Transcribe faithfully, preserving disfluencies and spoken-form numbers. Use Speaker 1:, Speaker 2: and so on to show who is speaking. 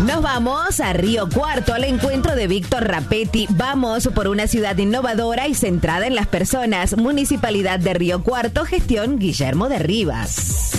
Speaker 1: Nos vamos a Río Cuarto al encuentro de Víctor Rapetti. Vamos por una ciudad innovadora y centrada en las personas. Municipalidad de Río Cuarto, gestión Guillermo de Rivas.